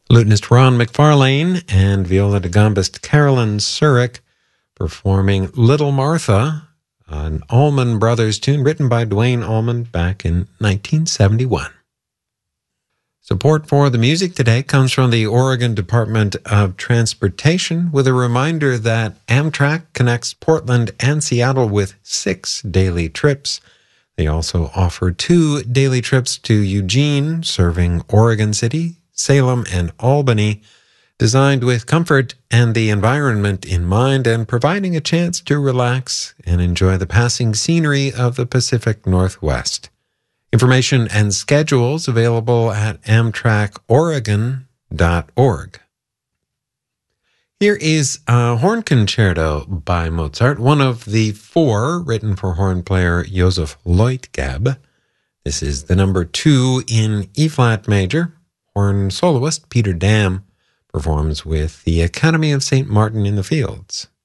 Lutenist Ron McFarlane and viola da gambist Carolyn Surik performing Little Martha, an Allman Brothers tune written by Duane Allman back in 1971. Support for the music today comes from the Oregon Department of Transportation, with a reminder that Amtrak connects Portland and Seattle with 6 daily trips. They also offer 2 daily trips to Eugene, serving Oregon City, Salem, and Albany, designed with comfort and the environment in mind and providing a chance to relax and enjoy the passing scenery of the Pacific Northwest. Information and schedules available at AmtrakOregon.org. Here is a horn concerto by Mozart, one of the 4 written for horn player Joseph Leutgeb. This is the number 2 in E-flat major. Horn soloist Peter Dam performs with the Academy of St. Martin in the Fields.